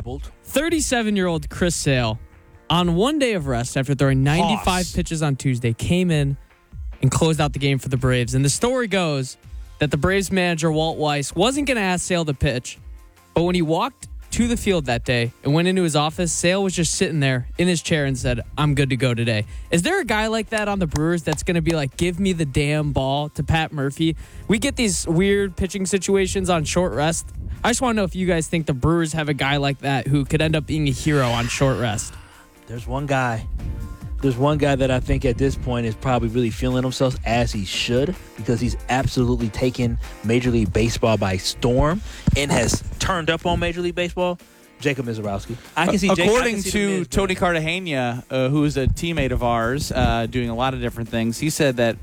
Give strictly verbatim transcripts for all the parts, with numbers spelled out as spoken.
dabbled. thirty-seven-year-old Chris Sale, on one day of rest after throwing ninety-five Hoss. pitches on Tuesday, came in and closed out the game for the Braves. And the story goes that the Braves manager, Walt Weiss, wasn't going to ask Sale to pitch, but when he walked to the field that day and went into his office, Sale was just sitting there in his chair and said, I'm good to go today. Is there a guy like that on the Brewers that's going to be like, give me the damn ball to Pat Murphy? We get these weird pitching situations on short rest. I just want to know if you guys think the Brewers have a guy like that who could end up being a hero on short rest. There's one guy. There's one guy that I think at this point is probably really feeling himself as he should, because he's absolutely taken Major League Baseball by storm and has turned up on Major League Baseball. Jacob Mizorowski. I can see. Jake, According I can see to the Miz Tony doing Cartagena, uh, who is a teammate of ours, uh, doing a lot of different things, he said that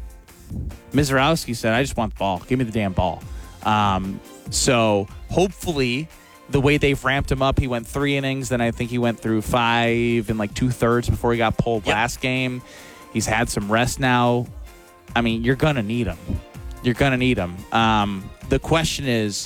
Mizorowski said, "I just want the ball. Give me the damn ball." Um, so hopefully, the way they've ramped him up, he went three innings. Then I think he went through five and like two thirds before he got pulled Yep. last game. He's had some rest now. I mean, you're gonna need him. You're gonna need him. Um, the question is,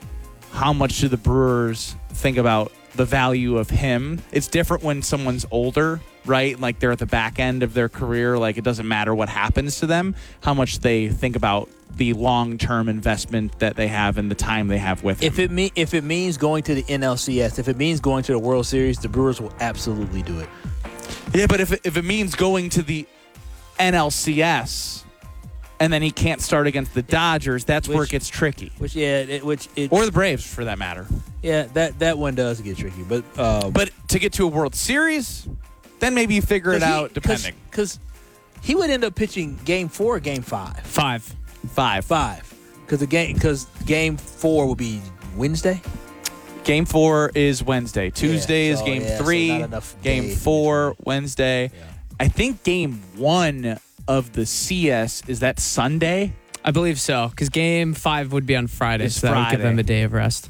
how much do the Brewers think about the value of him? It's different when someone's older, right? Like they're at the back end of their career. Like it doesn't matter what happens to them, how much they think about the long-term investment that they have and the time they have with him. If it me- if it means going to the N L C S, if it means going to the World Series, the Brewers will absolutely do it. Yeah, but if it, if it means going to the N L C S and then he can't start against the Dodgers, that's where Which- it gets tricky. Which yeah, it, which it, Or the Braves, for that matter. yeah, that that one does get tricky. But um, But to get to a World Series, then maybe you figure it out depending. because he would end up pitching Game Four, or Game Five, Five. Five. five, because the game because Game Four will be Wednesday. Game four is Wednesday. Tuesday is so, game yeah, so three. not enough game days. four, Wednesday. Yeah. I think game one of the C S, is that Sunday? I believe so, because game five would be on Friday, It's so that would give Friday. them a day of rest.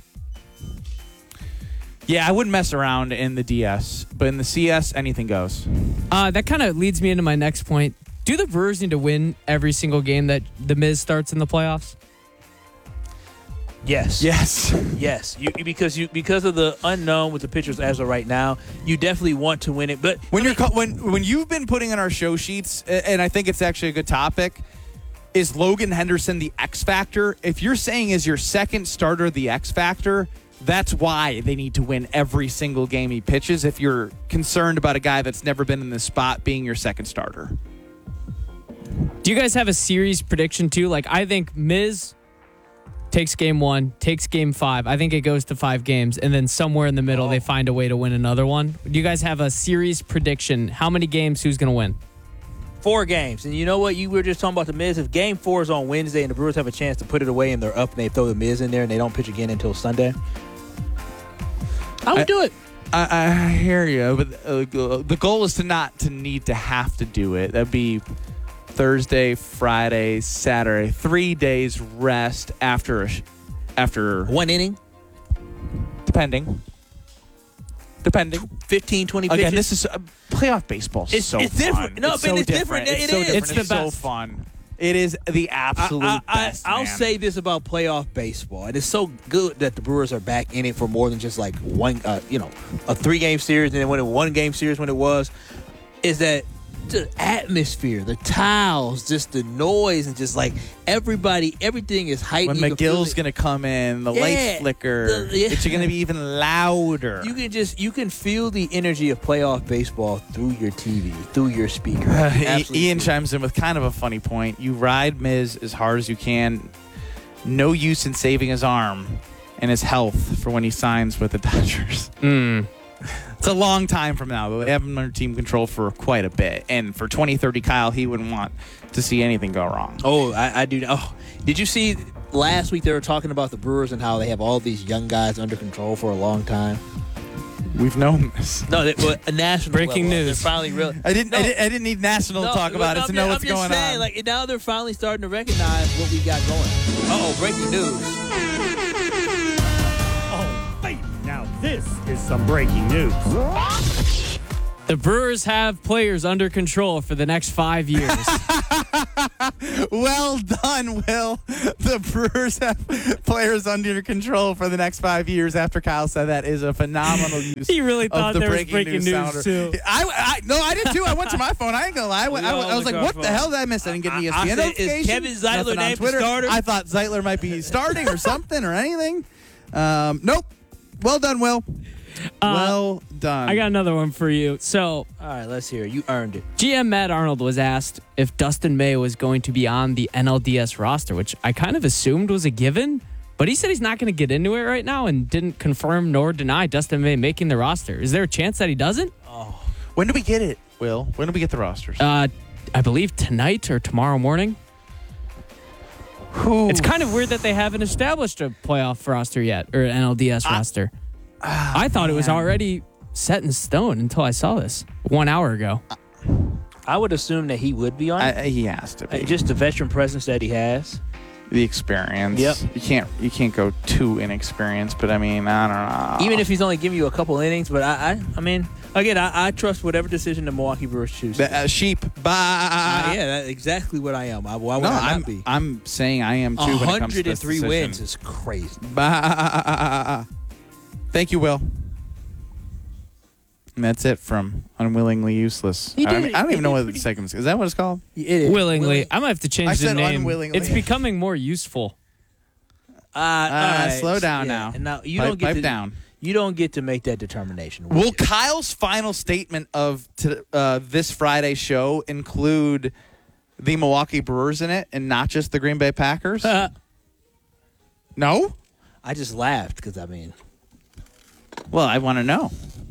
Yeah, I wouldn't mess around in the D S, but in the C S, anything goes. Uh, that kind of leads me into my next point. Do the Brewers need to win every single game that the Miz starts in the playoffs? Yes. Yes. Yes. You because you because of the unknown with the pitchers as of right now, you definitely want to win it. But When you're co- when when you've been putting in our show sheets, a- and I think it's actually a good topic, is Logan Henderson the X factor? If you're saying is your second starter the X factor, that's why they need to win every single game he pitches. If you're concerned about a guy that's never been in this spot being your second starter, Do you guys have a series prediction too? Like, I think Miz takes game one, takes game five. I think it goes to five games, and then somewhere in the middle, Oh. they find a way to win another one. Do you guys have a series prediction? How many games? Who's going to win? four games. And you know what? You were just talking about the Miz. If Game Four is on Wednesday and the Brewers have a chance to put it away and they're up and they throw the Miz in there and they don't pitch again until Sunday, I would I- do it. I, I hear you, but uh, the goal is to not to need to have to do it. That'd be Thursday, Friday, Saturday, three days rest after a sh- after One inning, depending, depending. fifteen, twenty Again, pitches. this is uh, playoff baseball. Is It's- so it's fun. different. No, it's but so it's different. It's It so is. different. It's the It's so best. fun. It is the absolute I, I, best. I, I'll man. say this about playoff baseball, and it's so good that the Brewers are back in it for more than just like one, uh, you know, a three-game series and then win a one-game series when it was, is that the atmosphere, the towels, just the noise, and just like everybody, everything is heightened. when You can feel McGill's it. going to come in, the Yeah. lights flicker. The- yeah. It's going to be even louder. You can just you can feel the energy of playoff baseball through your T V, through your speaker. Uh, You absolutely Ian feel it. chimes in with kind of a funny point. You ride Miz as hard as you can. No use in saving his arm and his health for when he signs with the Dodgers. Mm. It's a long time from now, but they have him under team control for quite a bit. And for twenty thirty Kyle, he wouldn't want to see anything go wrong. Oh, I, I do. Oh, did you see last week they were talking about the Brewers and how they have all these young guys under control for a long time? We've known this. No, they, well, a national Breaking level. news. They're finally real. I didn't, I No. didn't. I didn't need national No, to talk about no, it to I'm know just- what's I'm just going saying, on. Like now, they're finally starting to recognize what we got going. Uh oh, breaking news. Oh, baby, now this is some breaking news. The Brewers have players under control for the next five years. Well done, Will. The Brewers have players under control for the next five years. After Kyle said that is a phenomenal use. He really of thought the there was breaking, breaking news, news, sounder. too. I, I no, I did too. I went to my phone. I ain't gonna lie. I, went, I, I was like, what the hell did I miss? I didn't get an E S P N I- I said, is notification. Kevin Zeitler Nothing on named the Twitter. starter? I thought Zeitler might be starting or something or anything. Um, nope. Well done, Will. Uh, well done. I got another one for you. So, All right, let's hear it. You earned it. G M Matt Arnold was asked if Dustin May was going to be on the N L D S roster, which I kind of assumed was a given, but he said he's not going to get into it right now and didn't confirm nor deny Dustin May making the roster. Is there a chance that he doesn't? When do we get it, Will? When do we get the rosters? Uh, I believe tonight or tomorrow morning. It's kind of weird that they haven't established a playoff roster yet, or an N L D S roster. I thought it was already set in stone until I saw this one hour ago. I would assume that he would be on it. I, he has to be. Uh, Just the veteran presence that he has. The experience. Yep. You can't you can't go too inexperienced, but I mean, I don't know. Even if he's only giving you a couple innings, but I, I, I mean, again, I, I trust whatever decision the Milwaukee Brewers choose. The, uh, sheep. Bye. Uh, yeah, that's exactly what I am. I, why would No, I I'm not be? I'm saying I am too. When it comes to one hundred this three decision. wins is crazy. Bye. Thank you, Will. And that's it from Unwillingly Useless. He I, did mean, it. I don't He even know did what the pretty- segment is. Is that what it's called? It is. Willingly. Willing- I might have to change I the said name. unwillingly. It's becoming more useful. Uh, all right. slow down Yeah, now. and now you Pipe- don't get pipe to, down. You don't get to make that determination. would Will you? Kyle's final statement of to, uh, this Friday's show include the Milwaukee Brewers in it and not just the Green Bay Packers? Uh, No? I just laughed because I mean, Well, I want to know.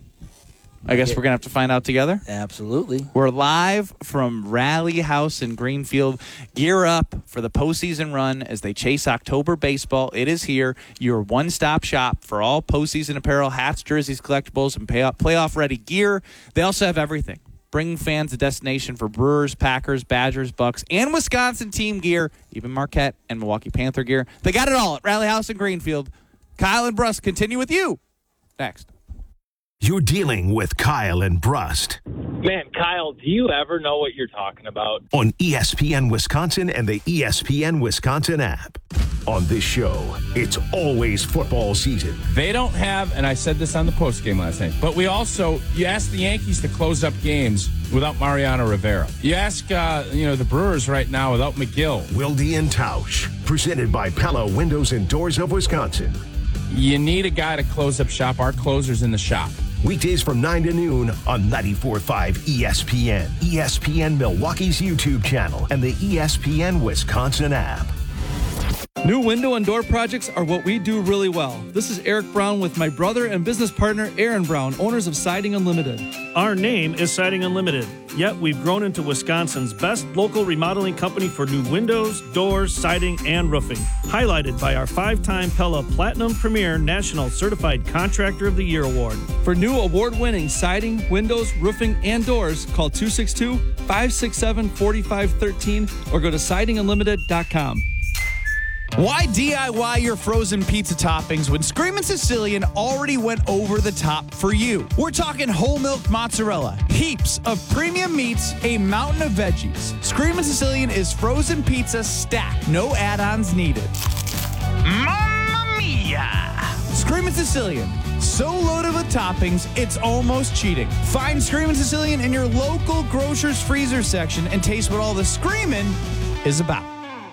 I guess Yeah. we're going to have to find out together. absolutely. We're live from Rally House in Greenfield. Gear up for the postseason run as they chase October baseball. It is here. Your one-stop shop for all postseason apparel, hats, jerseys, collectibles, and pay- playoff-ready gear. They also have everything. Bringing fans a destination for Brewers, Packers, Badgers, Bucks, and Wisconsin team gear, even Marquette and Milwaukee Panther gear. They got it all at Rally House in Greenfield. Kyle and Brust continue with you next. You're dealing with Kyle and Brust Man, Kyle, do you ever know what you're talking about? on E S P N Wisconsin and the E S P N Wisconsin app. On this show, it's always football season. They don't have, and I said this on the post game last night, but we also, you ask the Yankees to close up games without Mariano Rivera. You ask, uh, you know, the Brewers right now without McGill. Wilde and Tausch, presented by Pella Windows and Doors of Wisconsin. You need a guy to close up shop. Our closer's in the shop. Weekdays from nine to noon on ninety-four point five E S P N, E S P N Milwaukee's YouTube channel, and the E S P N Wisconsin app. New window and door projects are what we do really well. This is Eric Brown with my brother and business partner, Aaron Brown, owners of Siding Unlimited. Our name is Siding Unlimited, yet we've grown into Wisconsin's best local remodeling company for new windows, doors, siding, and roofing. Highlighted by our five-time Pella Platinum Premier National Certified Contractor of the Year Award. For new award-winning siding, windows, roofing, and doors, call two six two, five six seven, four five one three or go to siding unlimited dot com. Why D I Y your frozen pizza toppings when Screamin' Sicilian already went over the top for you? We're talking whole milk mozzarella, heaps of premium meats, a mountain of veggies. Screamin' Sicilian is frozen pizza stacked, no add-ons needed. Mamma mia! Screamin' Sicilian, so loaded with toppings, it's almost cheating. Find Screamin' Sicilian in your local grocer's freezer section and taste what all the screamin' is about.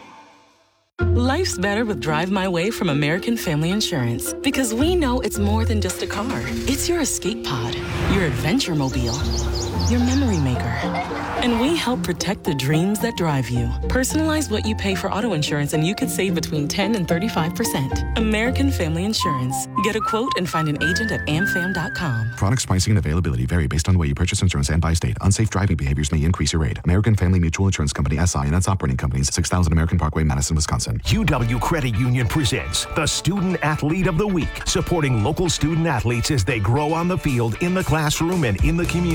Life's better with Drive My Way from American Family Insurance because we know it's more than just a car. It's your escape pod, your adventure mobile, your memory maker. And we help protect the dreams that drive you. Personalize what you pay for auto insurance and you could save between ten and thirty-five percent. American Family Insurance. Get a quote and find an agent at a m fam dot com. Products, pricing, and availability vary based on the way you purchase insurance and by state. Unsafe driving behaviors may increase your rate. American Family Mutual Insurance Company, S I and its operating companies, six thousand American Parkway, Madison, Wisconsin. U W Credit Union presents the Student Athlete of the Week, supporting local student athletes as they grow on the field, in the classroom, and in the community.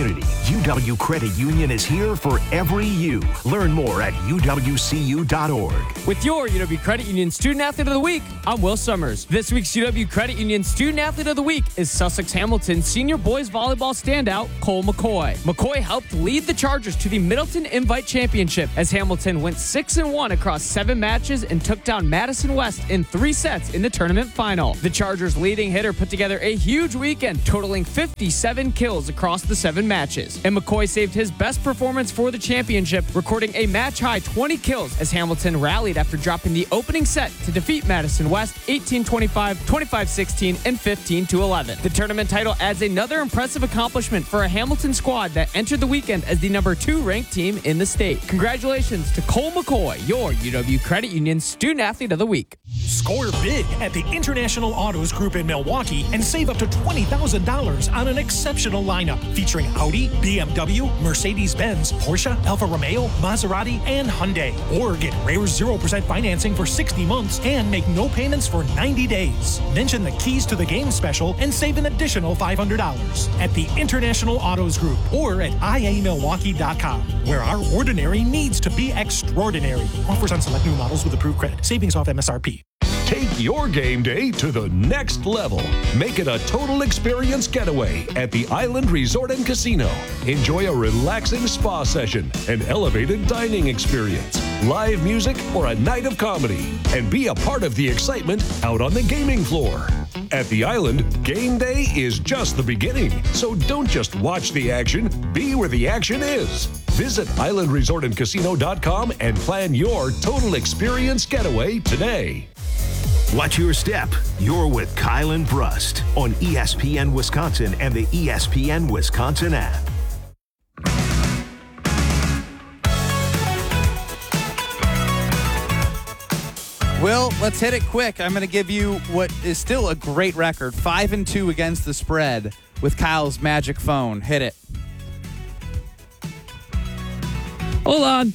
U W Credit Union is here for every you. Learn more at U W C U dot org. With your U W Credit Union Student Athlete of the Week, I'm Will Summers. This week's U W Credit Union Student Athlete of the Week is Sussex Hamilton senior boys volleyball standout Cole McCoy. McCoy helped lead the Chargers to the Middleton Invite Championship as Hamilton went six and one across seven matches and took down Madison West in three sets in the tournament final. The Chargers' leading hitter put together a huge weekend, totaling fifty-seven kills across the seven matches. And McCoy saved his best performance for the championship, recording a match-high twenty kills as Hamilton rallied after dropping the opening set to defeat Madison West eighteen twenty-five, twenty-five sixteen, and fifteen to eleven. The tournament title adds another impressive accomplishment for a Hamilton squad that entered the weekend as the number two ranked team in the state. Congratulations to Cole McCoy, your U W Credit Union Student Athlete of the Week. Score big at the International Autos Group in Milwaukee and save up to twenty thousand dollars on an exceptional lineup featuring Audi, B M W, Mercedes-Benz, Porsche, Alfa Romeo, Maserati, and Hyundai. Or get rare zero percent financing for sixty months and make no payments for ninety days. Mention the Keys to the Game special and save an additional five hundred dollars at the International Autos Group or at I A Milwaukee dot com, where our ordinary needs to be extraordinary. Offers on select new models with approved credit. Savings off M S R P. Take your game day to the next level. Make it a total experience getaway at the Island Resort and Casino. Enjoy a relaxing spa session, an elevated dining experience, live music, or a night of comedy. And be a part of the excitement out on the gaming floor. At the Island, game day is just the beginning. So don't just watch the action, be where the action is. Visit island resort and casino dot com and plan your total experience getaway today. Watch your step. You're with Kyle and Brust on E S P N Wisconsin and the E S P N Wisconsin app. Will, let's hit it quick. I'm going to give you what is still a great record, five and two against the spread with Kyle's magic phone. Hit it. Hold on.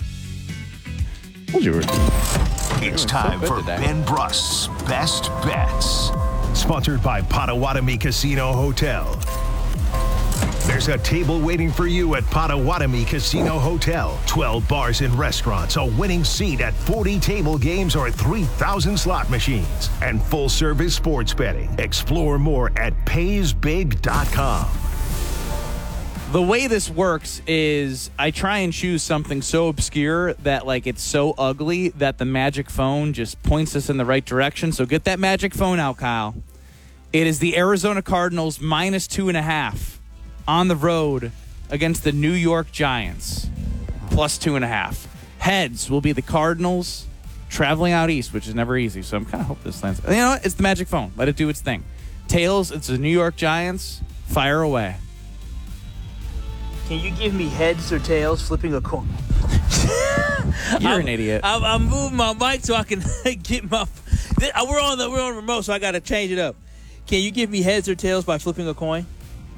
It's time for Ben Brust's Best Bets. Sponsored by Potawatomi Casino Hotel. There's a table waiting for you at Potawatomi Casino Hotel. twelve bars and restaurants, a winning seat at forty table games or three thousand slot machines, and full-service sports betting. Explore more at pays big dot com. The way this works is I try and choose something so obscure that, like, it's so ugly that the magic phone just points us in the right direction. So get that magic phone out, Kyle. It is the Arizona Cardinals minus two and a half on the road against the New York Giants, plus two and a half. Heads will be the Cardinals traveling out east, which is never easy. So I'm kind of hoping this lands. You know what? It's the magic phone. Let it do its thing. Tails, it's the New York Giants. Fire away. Can you give me heads or tails flipping a coin? You're I'm, an idiot. I'm, I'm moving my mic so I can get my. We're on the we're on the remote, so I got to change it up. Can you give me heads or tails by flipping a coin?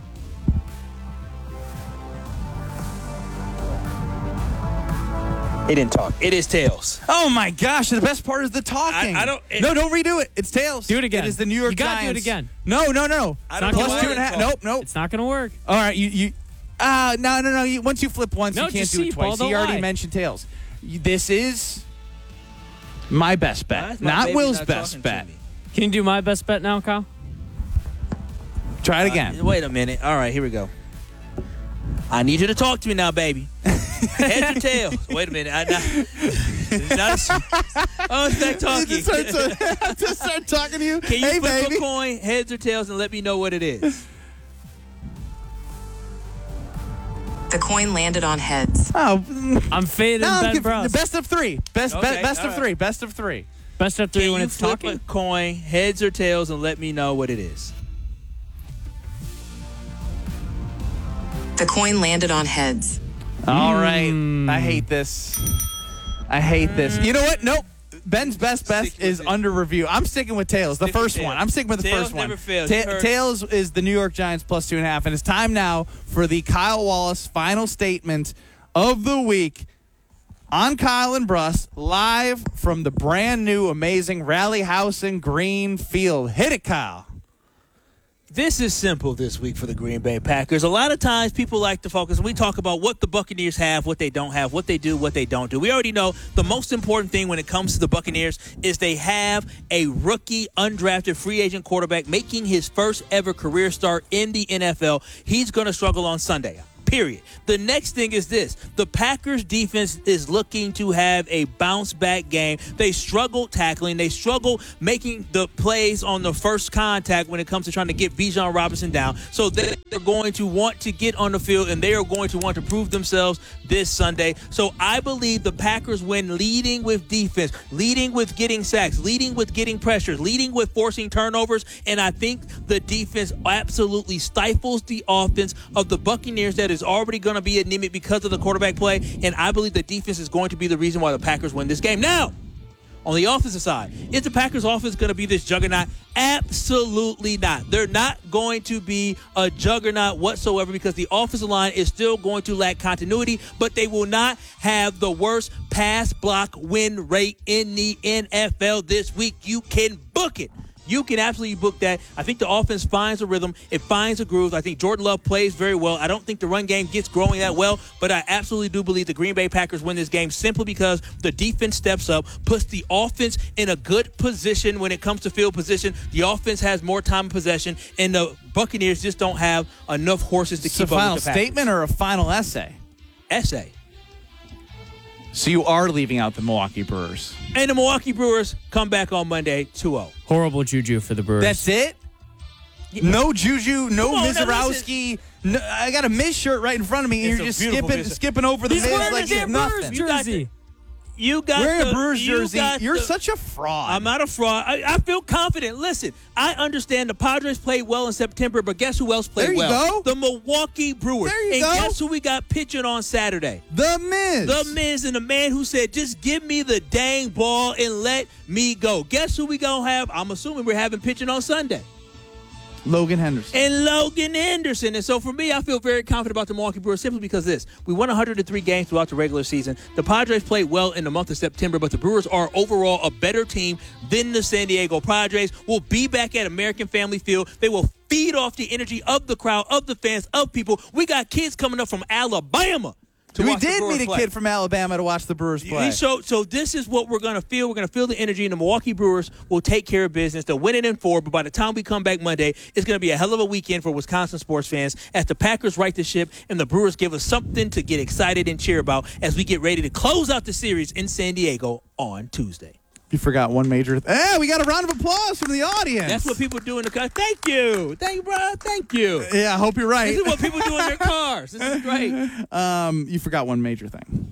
It didn't talk. It is tails. Oh my gosh! The best part is the talking. I, I don't. It, no, don't redo it. It's tails. Do it again. It is the New York you gotta Giants. do it again. No, no, no. I don't Plus know two and a half. Nope, nope. It's not gonna work. All right, you you. Uh, no, no, no. You, once you flip once, No, you can't just do see, it twice. Paul, He already don't lie. mentioned tails. You- This is my best bet, Why is my not baby Will's not best talking to bet. me? Can you do my best bet now, Kyle? Try it again. Uh, wait a minute. All right, here we go. I need you to talk to me now, baby. Heads or tails? Wait a minute. I, not, it's not a, oh, it's back talking. Just start, start talking to you. Can you hey, flip baby. a coin, heads or tails, and let me know what it is? The coin landed on heads. Oh, I'm fading no, Ben give- Brust. best of three. Best, be- Okay, best all of right. three. Best of three. Best of three Can when you it's flip talking. a coin, heads or tails, and let me know what it is? The coin landed on heads. All right. I hate this. I hate this. You know what? Nope. Ben's best best Stick with is it. under review. I'm sticking with tails. The Stick with first tails. one. I'm sticking with the Tails first one. never fails. Ta- You heard. tails is the New York Giants plus two and a half, and it's time now for the Kyle Wallace final statement of the week on Kyle and Brust, live from the brand new amazing Rally House in Greenfield. Hit it, Kyle. This is simple this week for the Green Bay Packers. A lot of times people like to focus, and we talk about what the Buccaneers have, what they don't have, what they do, what they don't do. We already know the most important thing when it comes to the Buccaneers is they have a rookie, undrafted, free agent quarterback making his first ever career start in the N F L. He's going to struggle on Sunday. Period. The next thing is this. The Packers defense is looking to have a bounce-back game. They struggle tackling. They struggle making the plays on the first contact when it comes to trying to get Bijan Robinson down. So they're going to want to get on the field, and they are going to want to prove themselves this Sunday. So I believe the Packers win leading with defense, leading with getting sacks, leading with getting pressures, leading with forcing turnovers, and I think the defense absolutely stifles the offense of the Buccaneers that is already going to be anemic because of the quarterback play, and I believe the defense is going to be the reason why the Packers win this game. Now, on the offensive side, is the Packers offense going to be this juggernaut? Absolutely not. They're not going to be a juggernaut whatsoever because the offensive line is still going to lack continuity, but they will not have the worst pass block win rate in the N F L this week. You can book it. You can absolutely book that. I think the offense finds a rhythm. It finds a groove. I think Jordan Love plays very well. I don't think the run game gets growing that well, but I absolutely do believe the Green Bay Packers win this game simply because the defense steps up, puts the offense in a good position when it comes to field position. The offense has more time of possession, and the Buccaneers just don't have enough horses to It's keep a up final with the Packers. statement or a final essay? Essay. So you are leaving out the Milwaukee Brewers. And the Milwaukee Brewers come back on Monday two oh. Horrible juju for the Brewers. That's it? No juju, no Come on, now Mizorowski. No, I got a Miz shirt right in front of me, and It's you're a just beautiful skipping Miz- skipping over the He's Miz wearing like a damn it's nothing. Brewers You got jersey. You got Wearing the, a Brewers you jersey. got You're the- such a fraud. I'm not a fraud. I, I feel confident. Listen, I understand the Padres played well in September, but guess who else played There you well? go. The Milwaukee Brewers. There you and go. guess who we got pitching on Saturday? The Miz. The Miz, and the man who said, just give me the dang ball and let me go. Guess who we going to have? I'm assuming we're having pitching on Sunday. Logan Henderson. And Logan Henderson. And so for me, I feel very confident about the Milwaukee Brewers simply because this. We won one hundred three games throughout the regular season. The Padres played well in the month of September, but the Brewers are overall a better team than the San Diego Padres. We'll be back at American Family Field. They will feed off the energy of the crowd, of the fans, of people. We got kids coming up from Alabama. To we watch the did Brewers meet a play. kid from Alabama to watch the Brewers play. So, so this is what we're going to feel. We're going to feel the energy, and the Milwaukee Brewers will take care of business. They'll win it in four, but by the time we come back Monday, it's going to be a hell of a weekend for Wisconsin sports fans as the Packers right the ship and the Brewers give us something to get excited and cheer about as we get ready to close out the series in San Diego on Tuesday. You forgot one major. Th- Hey, we got a round of applause from the audience. That's what people do in the car. Thank you. Thank you, bro. Thank you. Yeah, I hope you're right. This is what people do in their cars. This is great. Um, you forgot one major thing.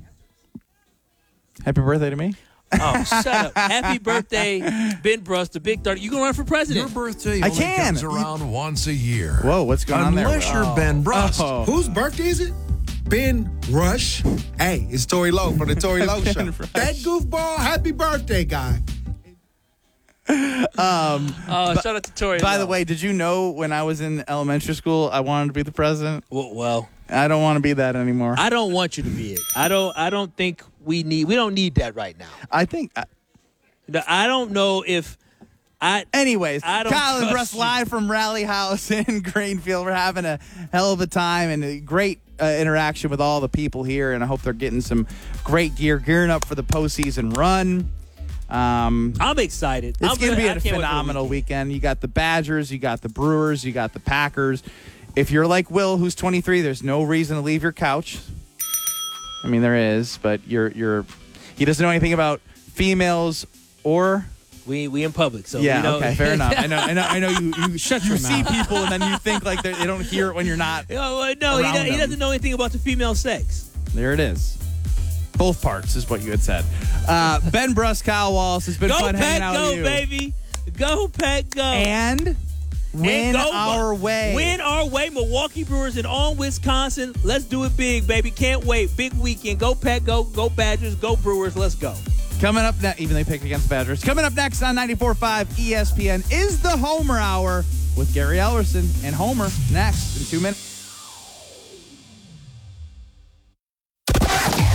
Happy birthday to me. Oh, shut up. Happy birthday, Ben Bruss, the big thirty. You going to run for president? Your birthday I only can. comes around once a year. Whoa, what's going on there? Unless you're Ben Bruss. Oh. Whose birthday is it? Ben Rush. Hey, it's Tory Lowe from the Tory Lowe Show. Ben Rush. That goofball, happy birthday, guy. Um, Oh, shout out to Tori. by the way, did you know when I was in elementary school, I wanted to be the president? well, well, I don't want to be that anymore. I don't want you to be it. I don't. I don't think we need. We don't need that right now. I think. I, No, I don't know if I. anyways, I don't Kyle and trust Russ you. live from Rally House in Greenfield. We're having a hell of a time and a great uh, interaction with all the people here, and I hope they're getting some great gear, gearing up for the postseason run. Um, I'm excited. It's I'm going to be I a can't wait for the phenomenal weekend. You got the Badgers, you got the Brewers, you got the Packers. If you're like Will, who's twenty-three, there's no reason to leave your couch. I mean, there is, but you're you're. He doesn't know anything about females or. We we in public, so yeah, we know. okay, fair enough. I know, I know, I know. You you, Shut you your see mouth. people and then you think like they they don't hear it when you're not. No, uh, no, he, around do- he them. doesn't know anything about the female sex. There it is. Both parts is what you had said. Uh, Ben Bruss, Kyle Wallace, has been Go fun hanging Pack, out go with you. baby, go Pack, go. And win And go, our way. Win our way, Milwaukee Brewers and on Wisconsin. Let's do it big, baby. Can't wait. Big weekend. Go Pack, go, go Badgers, go Brewers. Let's go. Coming up next, even they picked against the Badgers. Coming up next on ninety-four point five E S P N is the Homer Hour with Gary Ellerson and Homer next in two minutes.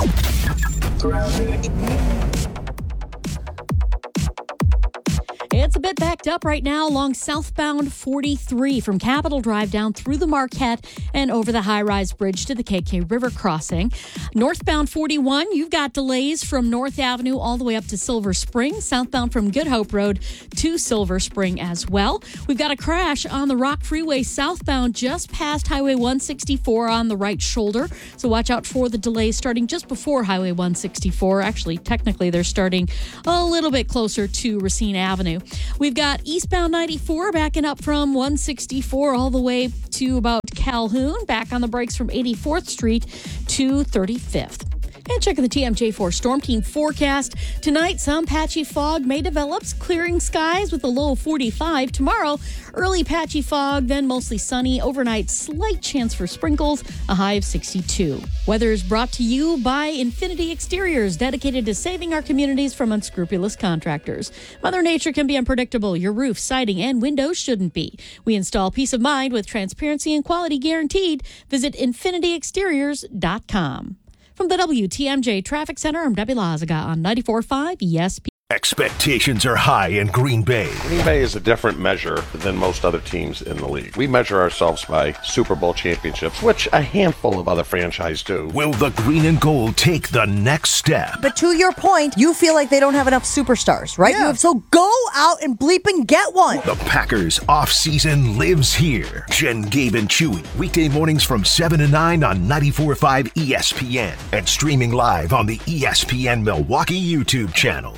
It's It's a bit backed up right now along southbound forty-three from Capitol Drive down through the Marquette and over the high-rise bridge to the K K River crossing. Northbound forty-one, you've got delays from North Avenue all the way up to Silver Spring. Southbound from Good Hope Road to Silver Spring as well. We've got a crash on the Rock Freeway southbound just past Highway one sixty-four on the right shoulder. So watch out for the delays starting just before Highway one sixty-four. Actually, technically, they're starting a little bit closer to Racine Avenue. We've got eastbound ninety-four backing up from one sixty-four all the way to about Calhoun, back on the brakes from eighty-fourth Street to thirty-fifth. And checking the T M J four Storm Team forecast. Tonight, some patchy fog may develop, clearing skies with a low of forty-five. Tomorrow, early patchy fog, then mostly sunny. Overnight, slight chance for sprinkles, a high of sixty-two. Weather is brought to you by Infinity Exteriors, dedicated to saving our communities from unscrupulous contractors. Mother Nature can be unpredictable. Your roof, siding, and windows shouldn't be. We install peace of mind with transparency and quality guaranteed. Visit infinity exteriors dot com. From the W T M J Traffic Center, I'm Debbie Lazaga on ninety-four point five E S P. Expectations are high in Green Bay. Green Bay is a different measure than most other teams in the league. We measure ourselves by Super Bowl championships, which a handful of other franchises do. Will the green and gold take the next step? But to your point, you feel like they don't have enough superstars, right? Yeah. You- So go out and bleep and get one. The Packers off-season lives here. Jen, Gabe, and Chewy. Weekday mornings from seven to nine on ninety-four point five E S P N. And streaming live on the E S P N Milwaukee YouTube channel.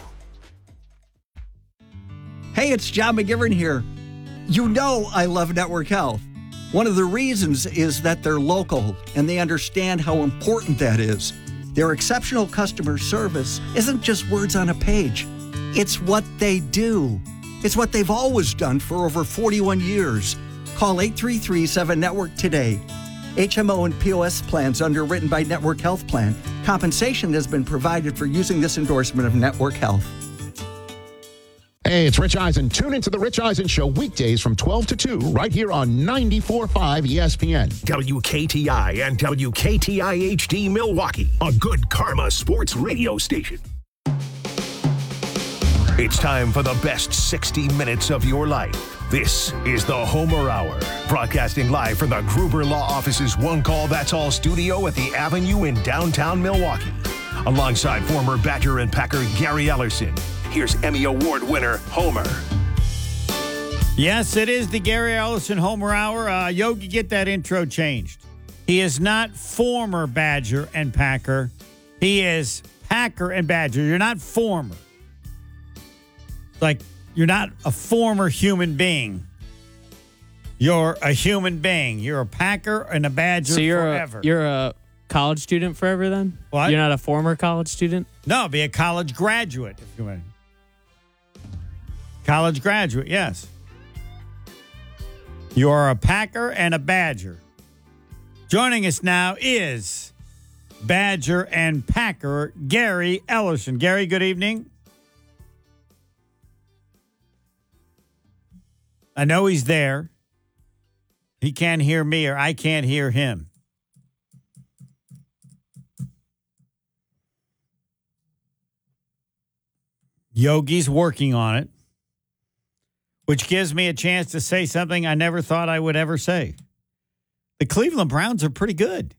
Hey, it's John McGivern here. You know I love Network Health. One of the reasons is that they're local and they understand how important that is. Their exceptional customer service isn't just words on a page. It's what they do. It's what they've always done for over forty-one years. Call eight three three, seven network today. H M O and P O S plans underwritten by Network Health Plan. Compensation has been provided for using this endorsement of Network Health. Hey, it's Rich Eisen. Tune into the Rich Eisen Show weekdays from twelve to two right here on ninety-four point five E S P N. W K T I and W K T I H D Milwaukee, a good Karma sports radio station. It's time for the best sixty minutes of your life. This is the Homer Hour, broadcasting live from the Gruber Law Office's One Call That's All studio at the Avenue in downtown Milwaukee. Alongside former Badger and Packer Gary Ellerson, here's Emmy Award winner Homer. Yes, it is the Gary Ellison Homer Hour. Uh, Yogi, get that intro changed. He is not former Badger and Packer. He is Packer and Badger. You're not former. Like, you're not a former human being. You're a human being. You're a Packer and a Badger So you're forever. A, you're a college student forever then? What? You're not a former college student? No, be a college graduate if you want. College graduate, yes. You are a Packer and a Badger. Joining us now is Badger and Packer Gary Ellerson. Gary, good evening. I know he's there. He can't hear me or I can't hear him. Yogi's working on it, which gives me a chance to say something I never thought I would ever say. The Cleveland Browns are pretty good.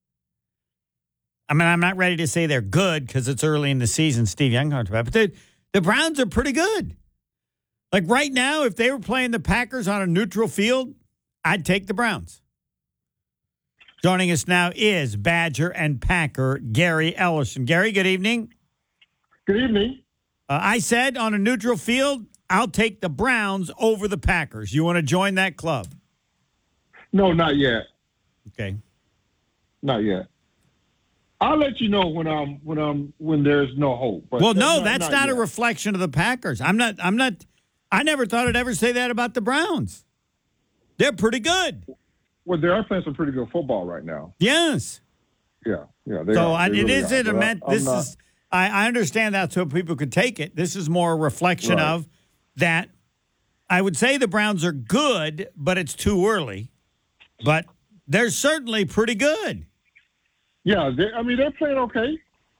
I mean, I'm not ready to say they're good because it's early in the season, Steve Young talked about, but they, the Browns are pretty good. Like right now, if they were playing the Packers on a neutral field, I'd take the Browns. Joining us now is Badger and Packer Gary Ellerson. Gary, good evening. Good evening. Uh, I said on a neutral field, I'll take the Browns over the Packers. You want to join that club? No, not yet. Okay. Not yet. I'll let you know when I'm when I'm when there's no hope. But well, no, not, that's not, not, yet. a reflection of the Packers. I'm not. I'm not. I never thought I'd ever say that about the Browns. They're pretty good. Well, they are playing some pretty good football right now. Yes. Yeah, yeah. They So are. I, They it really isn't are. a But meant. I- This I'm is. I, I understand that so people could take it. This is more a reflection Right. of that. I would say the Browns are good, but it's too early. But they're certainly pretty good. Yeah, they, I mean they're playing okay.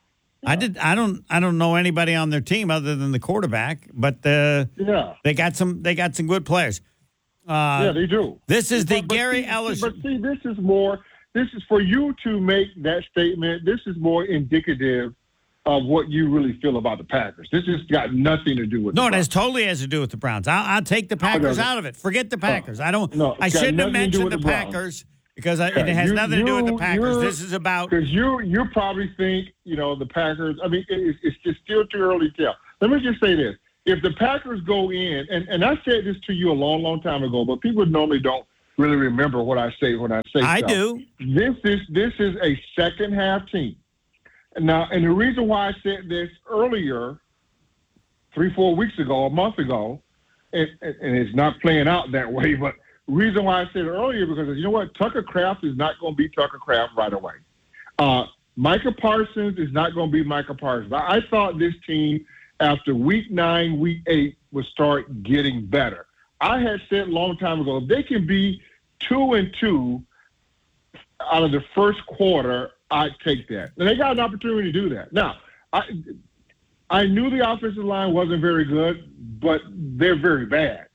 I did. I don't. I don't know anybody on their team other than the quarterback, but uh, yeah, they got some. They got some good players. Uh, yeah, they do. This is the But- but Gary see- Ellis. But see, this is more. This is for you to make that statement. This is more indicative of what you really feel about the Packers. This has got nothing to do with. No, the it has totally has to do with the Browns. I'll, I'll take the Packers doesn't. out of it. Forget the Packers. I don't. No, it's I got shouldn't have nothing to do mentioned with the, the Browns. Packers because I, Yeah, it has you- nothing to do with the you- Packers. you're- This is about. Because you you probably think, you know, the Packers, I mean, it, it's just still too early to tell. Let me just say this. If the Packers go in, and, and I said this to you a long, long time ago, but people normally don't really remember what I say when I say I stuff. do. This is, this is a second-half team. Now, and the reason why I said this earlier, three, four weeks ago, a month ago, and, and, and it's not playing out that way, but the reason why I said it earlier, because you know what? Tucker Kraft is not going to be Tucker Kraft right away. Uh, Micah Parsons is not going to be Micah Parsons. I, I thought this team, after week nine, week eight, would start getting better. I had said a long time ago, if they can be two and two out of the first quarter, I'd take that. And they got an opportunity to do that. Now, I I knew the offensive line wasn't very good, but they're very bad.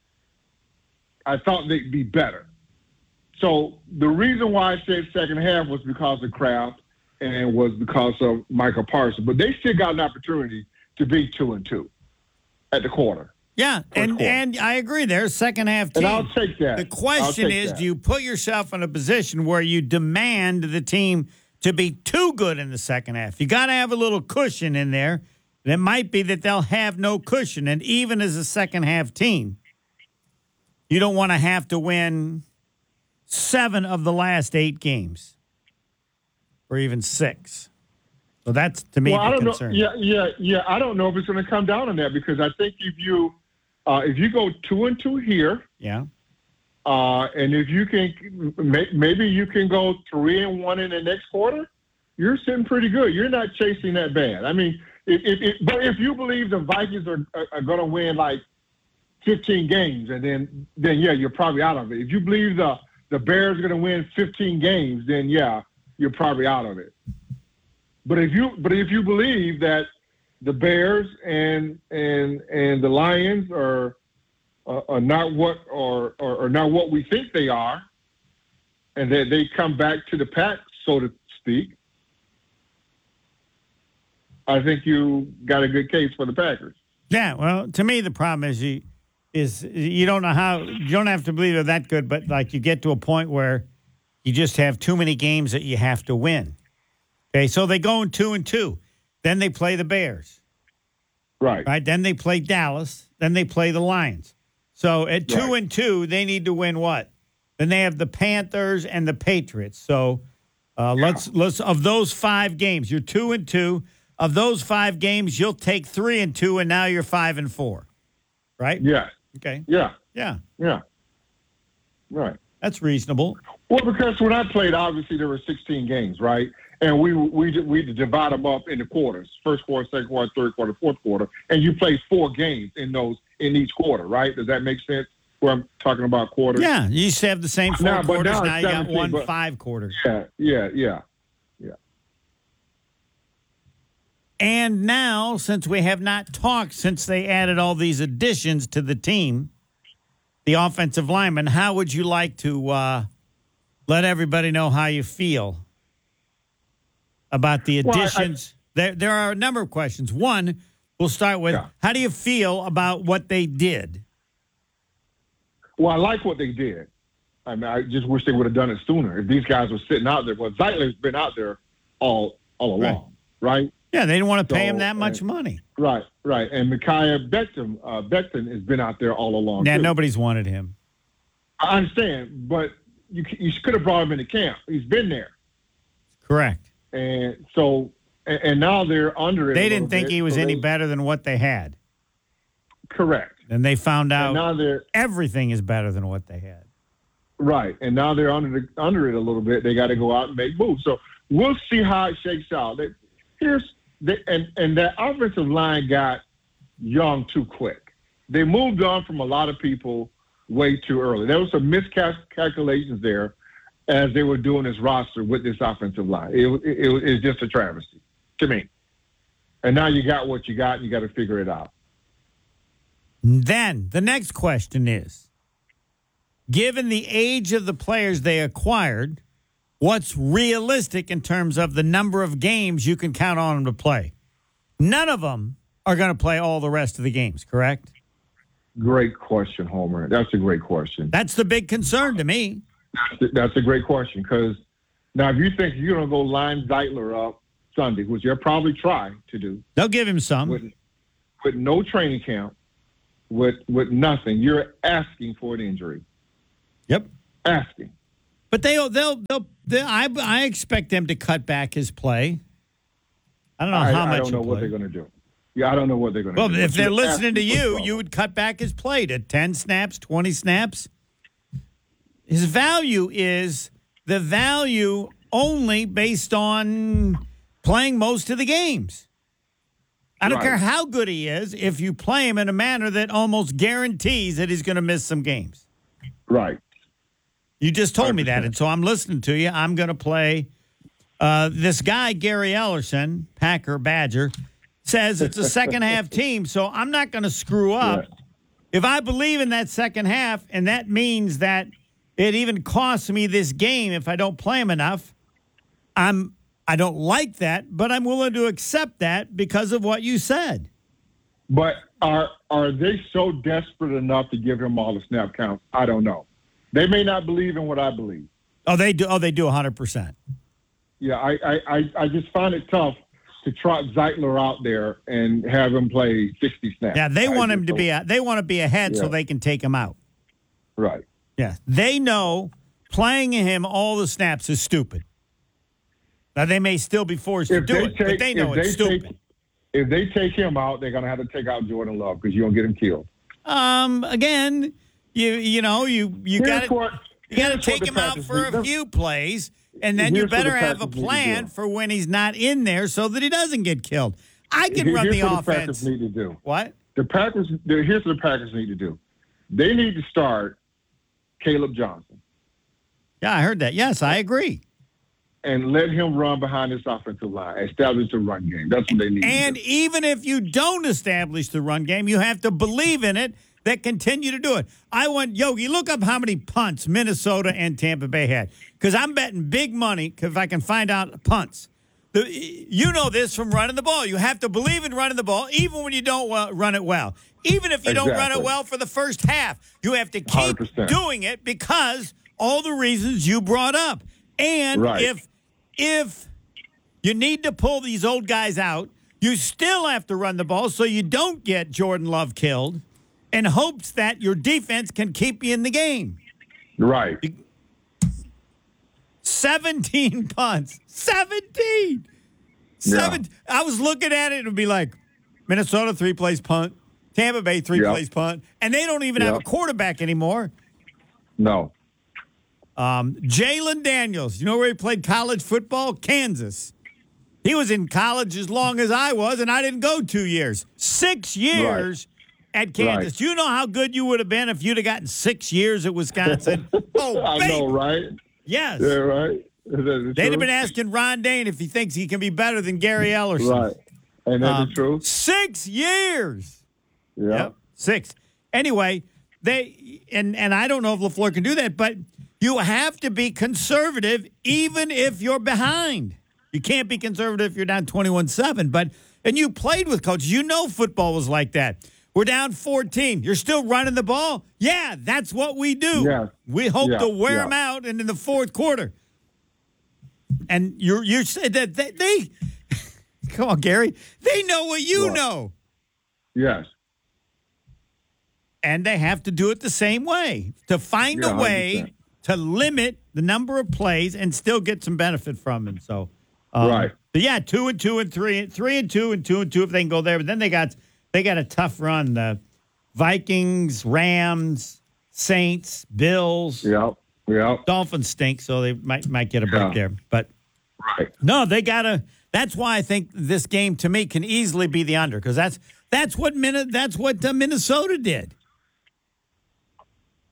I thought they'd be better. So the reason why I said second half was because of Kraft and was because of Michael Parsons. But they still got an opportunity to be two and two at the quarter. Yeah, and, quarter. and I agree. There's second half team. And I'll take that. The question I'll take is, that. do you put yourself in a position where you demand the team to be too good in the second half? You got to have a little cushion in there. And it might be that they'll have no cushion. And even as a second half team, you don't want to have to win seven of the last eight games or even six. So that's, to me, well, I the don't concern. know. Yeah, yeah, yeah. I don't know if it's going to come down on that because I think if you uh, if you go two and two here, Yeah. uh, and if you can, may- maybe you can go three and one in the next quarter, you're sitting pretty good. You're not chasing that bad. I mean, if, if, if but if you believe the Vikings are are, are going to win like fifteen games, and then then yeah, you're probably out of it. If you believe the the Bears are going to win fifteen games, then yeah, you're probably out of it. But if you but if you believe that the Bears and and and the Lions are uh, are not what or are, are not what we think they are, and that they come back to the pack, so to speak, I think you got a good case for the Packers. Yeah, well, to me, the problem is you is you don't know how you don't have to believe they're that good, but like you get to a point where you just have too many games that you have to win. Okay, so they go in two and two, then they play the Bears, right? Right, then they play Dallas, then they play the Lions. So at two Right. and two, they need to win what? Then they have the Panthers and the Patriots. So uh, let's let's of those five games, you're two and two. Of those five games, you'll take three and two, and now you're five and four, right? Yeah. Okay. Yeah. Yeah. Yeah. Right. That's reasonable. Well, because when I played, obviously there were sixteen games, right? And we we we divide them up into quarters: first quarter, second quarter, third quarter, fourth quarter, and you play four games in those in each quarter, right? Does that make sense? Where I'm talking about quarters? Yeah, you used to have the same four Now, but quarters. now Now, it's you got seventeen, one but- five quarters. Yeah. Yeah. Yeah. Yeah. And now, since we have not talked since they added all these additions to the team, the offensive lineman, how would you like to uh, let everybody know how you feel about the Well, I- I- additions? there, there are a number of questions. One, we'll start with, how do you feel about what they did? Well, I like what they did. I mean, I just wish they would have done it sooner. If these guys were sitting out there, well, Zeitler's been out there all all along, right? Yeah, they didn't want to pay So, him that much uh, money. Right, right. And Micaiah Becton, uh, Becton has been out there all along. Yeah, too. nobody's wanted him. I understand, but you you could have brought him into camp. He's been there, Correct. and so and, and now they're under it. They a didn't little think bit, he was so any they- better than what they had. Correct. And they found out And now they're everything is better than what they had. right, and now they're under the, under it a little bit. They got to go out and make moves. So we'll see how it shakes out. They, here's the, and and that offensive line got young too quick. They moved on from a lot of people way too early. There was some miscalculations there as they were doing this roster with this offensive line. It it, it was just a travesty to me. And now you got what you got, and you got to figure it out. Then the next question is, given the age of the players they acquired, what's realistic in terms of the number of games you can count on them to play? None of them are going to play all the rest of the games, correct? Great question, Homer. That's a great question. That's the big concern to me. That's a, that's a great question because now if you think you're going to go line Zeitler up Sunday, which you'll probably try to do. They'll give him some. With, with no training camp, with with nothing, you're asking for an injury. Yep. Asking. But they'll, they'll, they'll, they'll I, I expect them to cut back his play. I don't know I, how much I don't know he'll what play. they're going to do. Yeah, I don't know what they're going to Well, do. if But they're you're listening to asking for you, trouble. you would cut back his play to ten snaps, twenty snaps. His value is the value only based on playing most of the games. I don't Right. care how good he is if you play him in a manner that almost guarantees that he's going to miss some games. Right. You just told me that, one hundred percent. and so I'm listening to you. I'm going to play uh, this guy, Gary Ellerson, Packer Badger, says it's a second half team, so I'm not going to screw up. Yeah. If I believe in that second half, and that means that it even costs me this game if I don't play him enough, I'm I don't like that, but I'm willing to accept that because of what you said. But are are they so desperate enough to give him all the snap counts? I don't know. They may not believe in what I believe. Oh, they do. Oh, they do one hundred percent. Yeah, I, I, I, I just find it tough to trot Zeitler out there and have him play sixty snaps. Yeah, they I want just him to don't- be a, they want to be ahead so Yeah. they can take him out. Right. Yeah, they know playing him all the snaps is stupid. Now they may still be forced to If do they it, take, but they know if it's they stupid. take, if they take him out, they're going to have to take out Jordan Love because you're going to get him killed. Um, again, you you know you you got to what- you got to here's what take the him out Packers for a need. few plays, and then you Here's what better the have a Packers need to plan do. for when he's not in there so that he doesn't get killed. I can Here- run here's the what offense. The Packers need to do. What? The Packers. the- Here's what the Packers need to do. They need to start Caleb Johnson Yeah, I heard that. Yes, I agree. and let him run behind this offensive line, establish the run game. That's what they need. And to do. even if you don't establish the run game, you have to believe in it that continue to do it. I want Yogi, look up how many punts Minnesota and Tampa Bay had. Because I'm betting big money if I can find out punts. The, you know this from running the ball. You have to believe in running the ball, even when you don't uh, run it well. Even if you don't run it Exactly. well for the first half, you have to keep one hundred percent. doing it because all the reasons you brought up. And Right. if if you need to pull these old guys out, you still have to run the ball so you don't get Jordan Love killed in hopes that your defense can keep you in the game. Right. seventeen punts. seventeen. Seven. I was looking at it and it would be like Minnesota three plays punt, Tampa Bay three Yep. plays punt, and they don't even have a Yep. quarterback anymore. No. Um, Jalen Daniels, you know where he played college football? Kansas. He was in college as long as I was, and I didn't go two years. Six years at Kansas. Right. You know how good you would have been if you'd have gotten six years at Wisconsin? Oh, I baby. know, right? Yes. Yeah, right. Is that the They'd have truth? been asking Ron Dane if he thinks he can be better than Gary Ellerson. Right. Ain't that Um, the truth? Six years. Yeah. Yep, six. Anyway, they and and I don't know if LaFleur can do that, but you have to be conservative even if you're behind. You can't be conservative if you're down twenty-one seven. But and you played with coaches. You know football was like that. We're down fourteen. You're still running the ball? Yeah, that's what we do. Yeah. We hope Yeah, to wear yeah. them out and in the fourth quarter. And you're you're that they, they come on, Gary. They know what you Right. know. Yes. And they have to do it the same way to find Yeah, a one hundred way percent. to limit the number of plays and still get some benefit from it. So, um, Right. But yeah, two and two and three, three and two and two and two if they can go there. But then they got they got a tough run: the Vikings, Rams, Saints, Bills. Yep. Yep. Dolphins stink, so they might might get a break Yeah. there. But Right. no, they gotta. That's why I think this game to me can easily be the under because that's that's what Min- that's what uh, Minnesota did.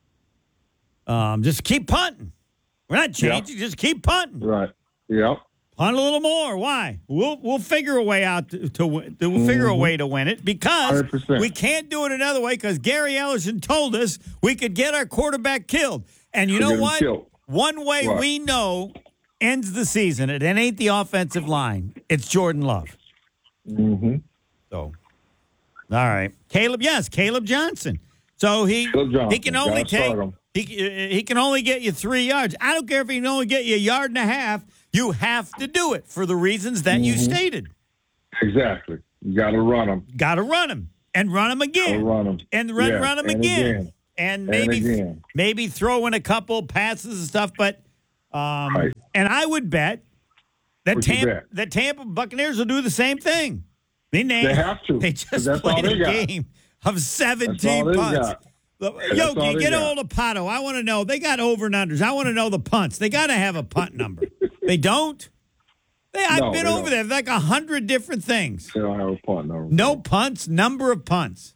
Um, just keep punting. We're not changing. Just keep punting. Right. Yep. Punt a little more. Why? We'll we'll figure a way out to, to win. We'll mm-hmm. figure a way to win it because one hundred percent. We can't do it another way because Gary Ellerson told us we could get our quarterback killed. And you know what? Killed. One way what? we know ends the season. It ain't the offensive line. It's Jordan Love. Mm-hmm. So, all right. Caleb, yes, Caleb Johnson. So he Johnson. he can only take he, he can only get you three yards. I don't care if he can only get you a yard and a half. You have to do it for the reasons that mm-hmm. you stated. Exactly. You got to run them. Got to run them and run them again. Run them and run yes. run them and again. again. And maybe and again. maybe throw in a couple passes and stuff. But um, right. and I would bet that Tampa bet? that Tampa Buccaneers will do the same thing. They, they have to. They just played a got. game of seventeen punts. Yogi, get a hold of Pato. I want to know. They got over and unders. I want to know the punts. They got to have a punt number. They don't? They, I've no, been over don't. there. Like a hundred different things. They don't have a punt number. No punts, number of punts.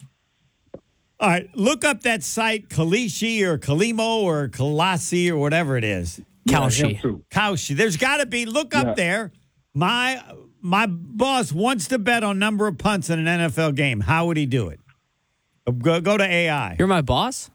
All right, look up that site, Kalishi or Kalimo or Kalasi or whatever it is. Kaushi. Yeah, Kaushi. There's got to be, look up yeah. there. My my boss wants to bet on number of punts in an N F L game. How would he do it? Go, go to A I. You're my boss?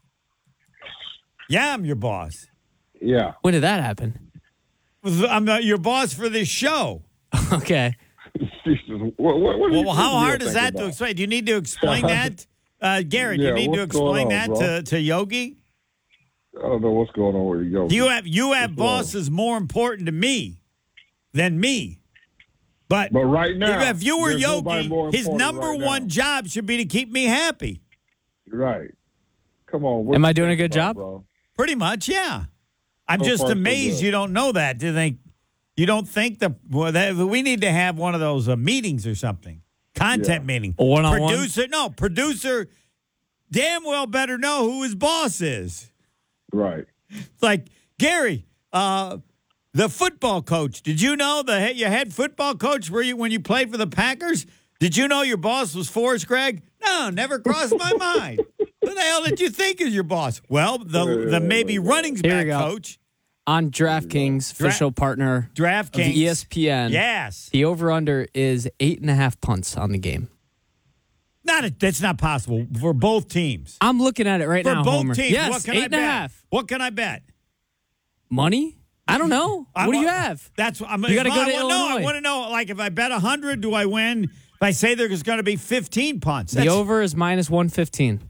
Yeah, I'm your boss. Yeah. When did that happen? I'm not your boss for this show. Okay. what, what, what well, you, how hard is that about? to explain? Do you need to explain that? Uh, Garrett, yeah, you need to explain on, that to, to Yogi? I don't know what's going on with Yogi. You have, you have bosses on? more important to me than me. But, but right now, if you were Yogi, his number right one now. job should be to keep me happy. Right. Come on. Am I doing a good job? Bro? Pretty much, yeah. I'm so just far, amazed so you don't know that. Do they? You don't think the well, that, we need to have one of those uh, meetings or something? Content yeah. meeting. A one-on-one? Producer, no, producer damn well better know who his boss is. Right. It's like, Gary, uh, the football coach. Did you know the your head football coach where you when you played for the Packers? Did you know your boss was Forrest Gregg? No, never crossed my mind. Who the hell did you think is your boss? Well, the the maybe running back coach. On DraftKings, official Dra- partner DraftKings. of E S P N. Yes. The over-under is eight and a half punts on the game. Not a, That's not possible for both teams. I'm looking at it right for now, For both Homer. teams, yes, what can eight I and bet? a half. What can I bet? Money? I don't know. I what do want, you have? That's what I'm. You got to go to I Illinois. Know, I want to know. Like, if I bet a hundred, do I win? If I say there's going to be fifteen punts, the over is minus one fifteen.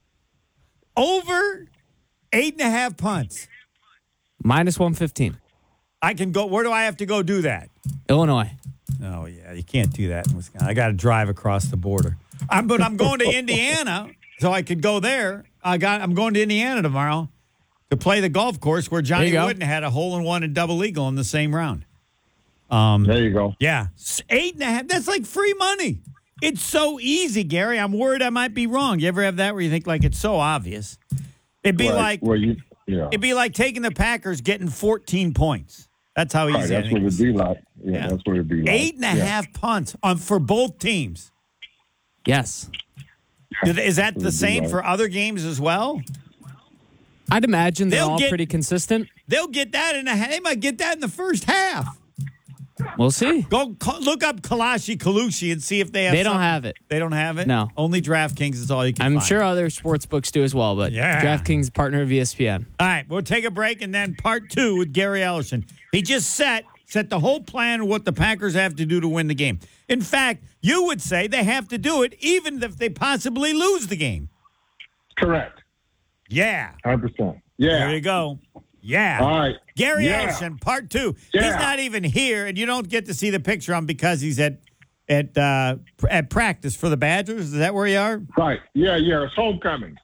Over eight and a half punts, minus one fifteen. I can go. Where do I have to go do that? Illinois. Oh yeah, you can't do that in Wisconsin. I got to drive across the border. I'm, but I'm going to Indiana, so I could go there. I got. I'm going to Indiana tomorrow to play the golf course where Johnny Wooden had a hole in one and double eagle in the same round. Um, there you go. Yeah, eight and a half. That's like free money. It's so easy, Gary. I'm worried I might be wrong. You ever have that where you think like it's so obvious? It'd be right. like well, you, yeah. It'd be like taking the Packers getting fourteen points. That's how easy right, it that's is. What it'd be like. Yeah, yeah, that's what it'd be like. Eight and a yeah. half punts on for both teams. Yes. Is that the same for other games as well? I'd imagine they're They'll all get- pretty consistent. They'll get that in a. They might get that in the first half. We'll see. Go ca- look up Kalashi Kalushi and see if they have. They don't something. have it. They don't have it. No. Only DraftKings is all you can. I'm find. sure other sports books do as well, but Yeah. DraftKings partner of E S P N. All right, we'll take a break and then part two with Gary Ellison. He just set set the whole plan of what the Packers have to do to win the game. In fact, you would say they have to do it even if they possibly lose the game. Correct. Yeah. one hundred percent. Yeah. There you go. Yeah. All right. Gary Yeah. Ellison, part two. Yeah. He's not even here, and you don't get to see the picture on because he's at at uh, pr- at practice for the Badgers. Is that where you are? Right. Yeah, yeah. It's homecoming.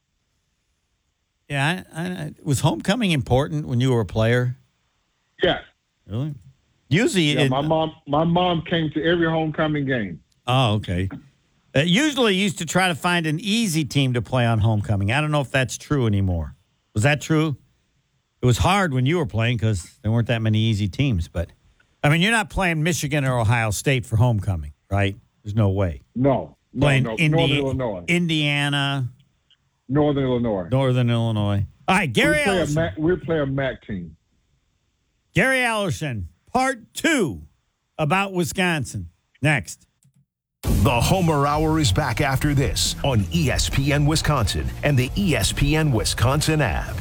Yeah. I, I, was homecoming important when you were a player? Yes. Really? Usually, Yeah, it- my mom my mom came to every homecoming game. Oh, okay. Uh, usually used to try to find an easy team to play on homecoming. I don't know if that's true anymore. Was that true? It was hard when you were playing because there weren't that many easy teams. But, I mean, you're not playing Michigan or Ohio State for homecoming, right? There's no way. No. No, Playing no. Indi- Northern Illinois. Indiana, Northern Illinois. Northern Illinois. All right, Gary we play, a Ellison. Mac, we play a M A C team. Gary Ellison, part two about Wisconsin. Next. The Homer Hour is back after this on E S P N Wisconsin and the E S P N Wisconsin app.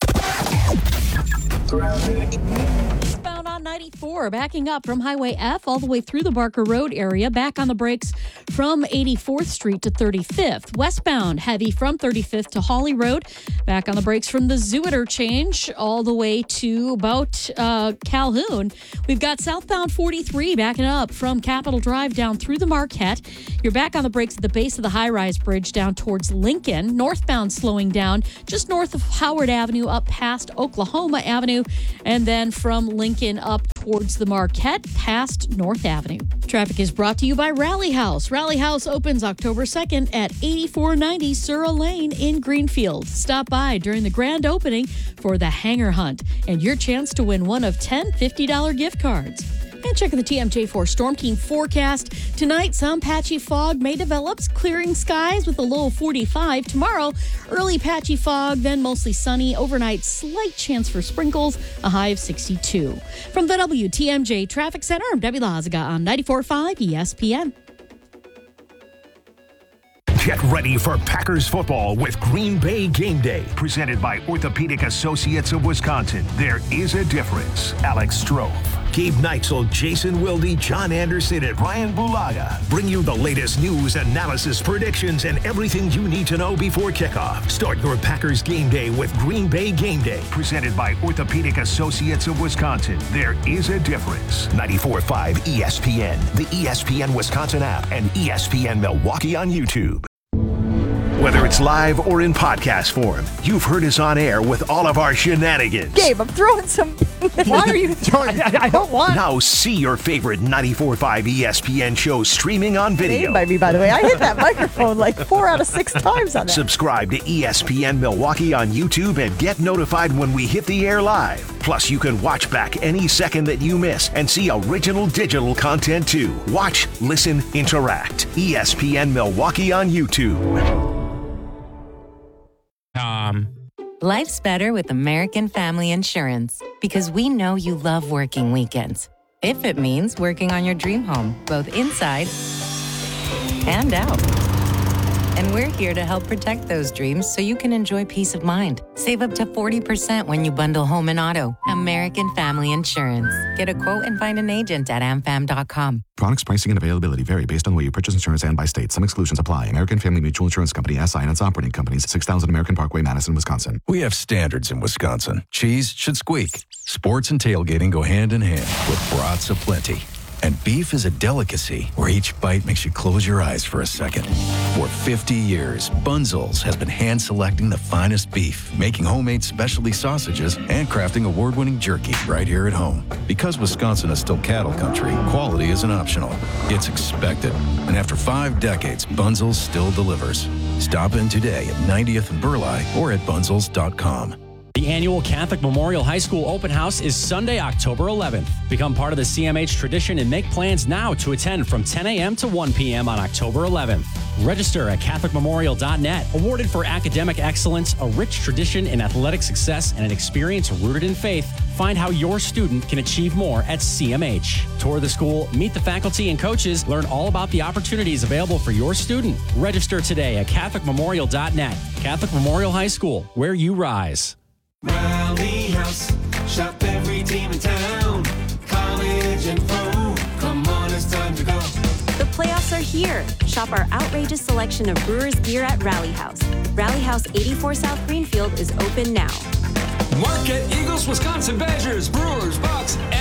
Eastbound on ninety-four, backing up from Highway F all the way through the Barker Road area, back on the brakes from eighty-fourth Street to thirty-fifth. Westbound, heavy from thirty-fifth to Hawley Road, back on the brakes from the Zoo interchange all the way to about uh, Calhoun. We've got southbound forty-three backing up from Capitol Drive down through the Marquette. You're back on the brakes at the base of the high-rise bridge down towards Lincoln. Northbound slowing down just north of Howard Avenue up past Oklahoma Avenue, and then from Lincoln up towards the Marquette past North Avenue. Traffic is brought to you by Rally House. Rally House opens October second at eighty-four ninety Surra Lane in Greenfield. Stop by during the grand opening for the Hanger Hunt and your chance to win one of ten fifty dollars gift cards. And checking the T M J four Storm Team forecast. Tonight, some patchy fog may develop, clearing skies with a low of forty-five. Tomorrow, early patchy fog, then mostly sunny. Overnight, slight chance for sprinkles, a high of sixty-two. From the W T M J Traffic Center, I'm Debbie Lazaga on ninety-four point five E S P N. Get ready for Packers football with Green Bay Game Day, presented by Orthopedic Associates of Wisconsin. There is a difference. Alex Strofe, Gabe Neitzel, Jason Wilde, John Anderson, and Ryan Bulaga bring you the latest news, analysis, predictions, and everything you need to know before kickoff. Start your Packers game day with Green Bay Game Day, presented by Orthopedic Associates of Wisconsin. There is a difference. ninety-four point five E S P N, the E S P N Wisconsin app, and E S P N Milwaukee on YouTube. Whether it's live or in podcast form, you've heard us on air with all of our shenanigans. Gabe, I'm throwing some. Why are you throwing? I, I don't want. Now see your favorite ninety-four point five E S P N show streaming on video. By me, by the way, I hit that microphone like four out of six times on that. Subscribe to E S P N Milwaukee on YouTube and get notified when we hit the air live. Plus, you can watch back any second that you miss and see original digital content too. Watch, listen, interact. E S P N Milwaukee on YouTube. Um. Life's better with American Family Insurance because we know you love working weekends. If it means working on your dream home, both inside and out. And we're here to help protect those dreams so you can enjoy peace of mind. Save up to forty percent when you bundle home and auto. American Family Insurance. Get a quote and find an agent at am fam dot com. Products, pricing, and availability vary based on the way you purchase insurance and by state. Some exclusions apply. American Family Mutual Insurance Company, S I and its operating companies, six thousand American Parkway, Madison, Wisconsin. We have standards in Wisconsin. Cheese should squeak. Sports and tailgating go hand in hand with brats aplenty. And beef is a delicacy where each bite makes you close your eyes for a second. For fifty years, Bunzel's has been hand-selecting the finest beef, making homemade specialty sausages, and crafting award-winning jerky right here at home. Because Wisconsin is still cattle country, quality isn't optional. It's expected. And after five decades, Bunzel's still delivers. Stop in today at ninetieth and Burleigh or at bunzels dot com. The annual Catholic Memorial High School Open House is Sunday, October eleventh. Become part of the C M H tradition and make plans now to attend from ten a.m. to one p.m. on October eleventh. Register at catholic memorial dot net. Awarded for academic excellence, a rich tradition in athletic success, and an experience rooted in faith, find how your student can achieve more at C M H. Tour the school, meet the faculty and coaches, learn all about the opportunities available for your student. Register today at catholic memorial dot net. Catholic Memorial High School, where you rise. Rally House, shop every team in town, college and pro, come on, it's time to go. The playoffs are here. Shop our outrageous selection of Brewers gear at Rally House. Rally House eighty-four South Greenfield is open now. Marquette Eagles, Wisconsin Badgers, Brewers, Bucks,